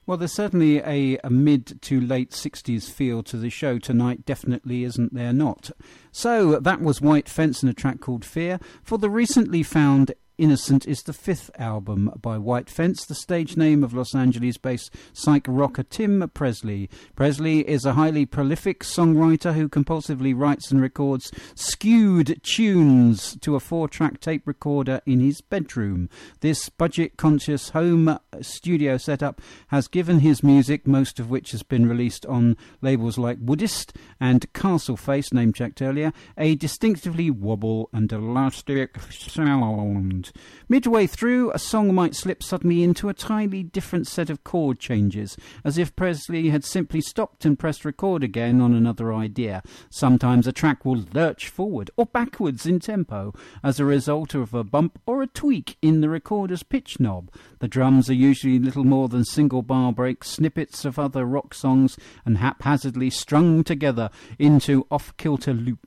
Well, there's certainly a mid to late 60s feel to the show tonight, definitely isn't there not. So that was White Fence and a track called Fear. For the recently found Innocent is the fifth album by White Fence, the stage name of Los Angeles-based psych rocker Tim Presley. Presley is a highly prolific songwriter who compulsively writes and records skewed tunes to a 4-track tape recorder in his bedroom. This budget-conscious home studio setup has given his music, most of which has been released on labels like Woodist and Castleface, name-checked earlier, a distinctively wobble and elastic sound. Midway through, a song might slip suddenly into a entirely different set of chord changes, as if Presley had simply stopped and pressed record again on another idea. Sometimes a track will lurch forward or backwards in tempo as a result of a bump or a tweak in the recorder's pitch knob. The drums are usually little more than single bar breaks, snippets of other rock songs, and haphazardly strung together into off-kilter loops.